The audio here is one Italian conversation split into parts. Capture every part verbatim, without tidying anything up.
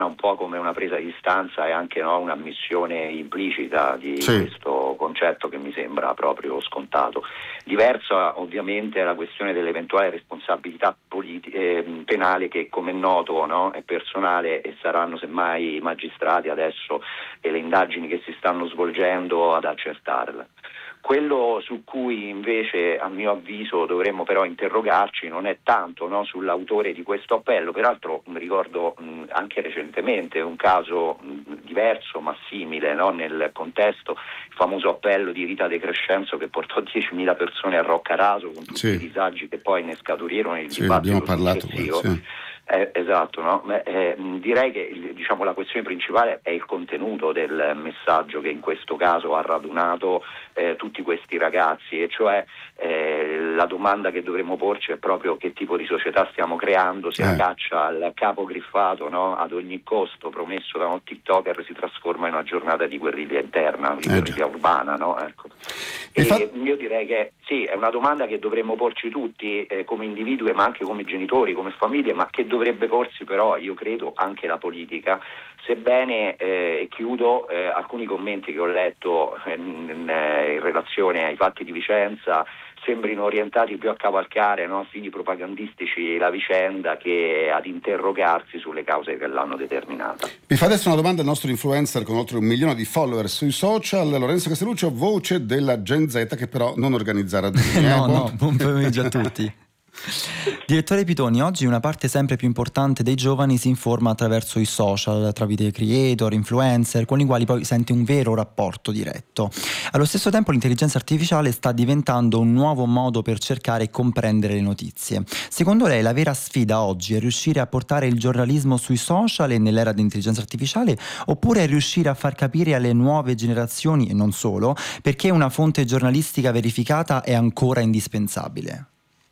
un po' come una presa di distanza e anche, no, un'ammissione implicita di sì. questo concetto che mi sembra proprio scontato. Diversa ovviamente è la questione dell'eventuale responsabilità politi- eh, penale che, come è noto, no, è personale e saranno semmai i magistrati adesso e le indagini che si stanno svolgendo ad accertarla. Quello su cui invece, a mio avviso, dovremmo però interrogarci non è tanto, no, sull'autore di questo appello. Peraltro mi ricordo mh, anche recentemente un caso mh, diverso ma simile, no, nel contesto, il famoso appello di Rita De Crescenzo che portò diecimila persone a Roccaraso con tutti sì. i disagi che poi ne scaturirono il sì, dibattito abbiamo parlato successivo. qua, sì. Eh, esatto, no? Beh, eh, direi che diciamo, la questione principale è il contenuto del messaggio che in questo caso ha radunato eh, tutti questi ragazzi, e cioè eh, la domanda che dovremmo porci è proprio che tipo di società stiamo creando se Eh. la caccia al capo griffato, no, ad ogni costo promesso da un TikToker si trasforma in una giornata di guerriglia interna, di Eh, guerriglia urbana, no? Ecco. E fa... io direi che sì, è una domanda che dovremmo porci tutti eh, come individui, ma anche come genitori, come famiglie, ma che dovrebbe porsi però, io credo, anche la politica, sebbene, eh, e chiudo, eh, alcuni commenti che ho letto eh, in, in, in relazione ai fatti di Vicenza sembrino orientati più a cavalcare, no, a fini propagandistici la vicenda che ad interrogarsi sulle cause che l'hanno determinata. Mi fa adesso una domanda il nostro influencer con oltre un milione di follower sui social, Lorenzo Castelluccio, voce della Gen Z, che però non organizza raduni. no, eh? buon... no, buon pomeriggio a tutti. Direttore Pitoni, oggi una parte sempre più importante dei giovani si informa attraverso i social, tramite creator, influencer, con i quali poi sente un vero rapporto diretto. Allo stesso tempo l'intelligenza artificiale sta diventando un nuovo modo per cercare e comprendere le notizie. Secondo lei la vera sfida oggi è riuscire a portare il giornalismo sui social e nell'era dell'intelligenza artificiale, oppure è riuscire a far capire alle nuove generazioni, e non solo, perché una fonte giornalistica verificata è ancora indispensabile?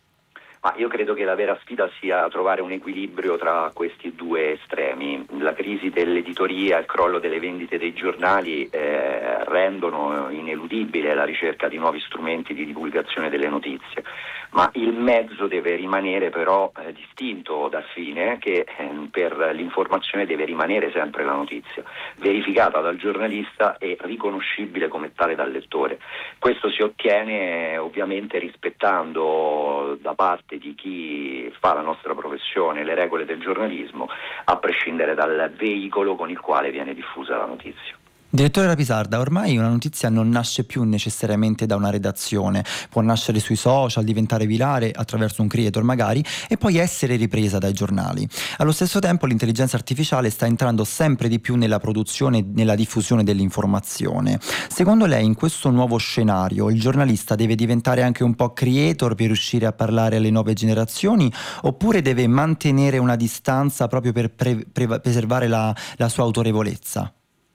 Ma io credo che la vera sfida sia trovare un equilibrio tra questi due estremi. La crisi dell'editoria, il crollo delle vendite dei giornali eh, rendono ineludibile la ricerca di nuovi strumenti di divulgazione delle notizie, ma il mezzo deve rimanere però eh, distinto dal fine, che eh, per l'informazione deve rimanere sempre la notizia, verificata dal giornalista e riconoscibile come tale dal lettore. Questo si ottiene eh, ovviamente rispettando da parte di chi fa la nostra professione le regole del giornalismo, a prescindere dal veicolo con il quale viene diffusa la notizia. Direttore Rapisarda, ormai una notizia non nasce più necessariamente da una redazione, può nascere sui social, diventare virale attraverso un creator magari e poi essere ripresa dai giornali. Allo stesso tempo l'intelligenza artificiale sta entrando sempre di più nella produzione e nella diffusione dell'informazione. Secondo lei in questo nuovo scenario il giornalista deve diventare anche un po' creator per riuscire a parlare alle nuove generazioni, oppure deve mantenere una distanza proprio per pre- pre- preservare la, la sua autorevolezza?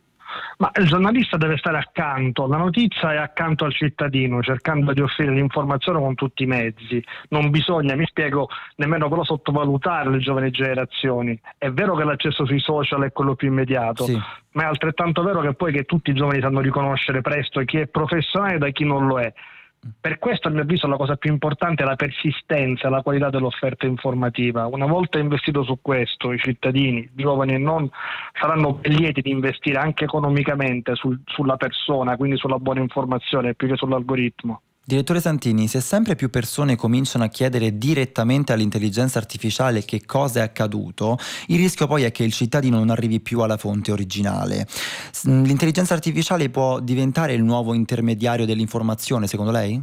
Ma il giornalista deve stare accanto alla notizia e accanto al cittadino, cercando di offrire l'informazione con tutti i mezzi. Non bisogna, mi spiego, nemmeno però sottovalutare le giovani generazioni. È vero che l'accesso sui social è quello più immediato, sì, ma è altrettanto vero che poi che tutti i giovani sanno riconoscere presto chi è professionale da chi non lo è. Per questo, a mio avviso, la cosa più importante è la persistenza e la qualità dell'offerta informativa. Una volta investito su questo, i cittadini, giovani e non, saranno lieti di investire anche economicamente sul, sulla persona, quindi sulla buona informazione, più che sull'algoritmo. Direttore Santini, se sempre più persone cominciano a chiedere direttamente all'intelligenza artificiale che cosa è accaduto, il rischio poi è che il cittadino non arrivi più alla fonte originale. L'intelligenza artificiale può diventare il nuovo intermediario dell'informazione, secondo lei?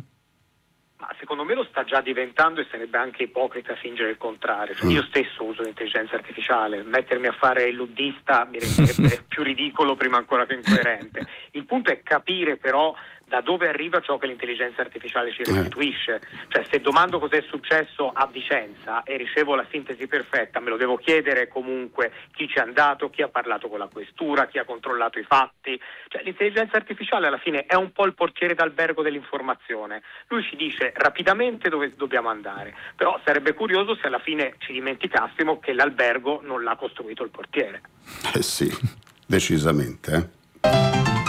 Ma secondo me lo sta già diventando e sarebbe anche ipocrita fingere il contrario. Cioè, io stesso uso l'intelligenza artificiale, mettermi a fare il luddista mi renderebbe più ridicolo prima ancora che incoerente. Il punto è capire però da dove arriva ciò che l'intelligenza artificiale ci restituisce. Cioè, se domando cos'è successo a Vicenza e ricevo la sintesi perfetta, me lo devo chiedere comunque chi ci è andato, chi ha parlato con la questura, chi ha controllato i fatti. Cioè, l'intelligenza artificiale alla fine è un po' il portiere d'albergo dell'informazione. Lui ci dice rapidamente dove dobbiamo andare, però sarebbe curioso se alla fine ci dimenticassimo che l'albergo non l'ha costruito il portiere. Eh sì, decisamente, eh.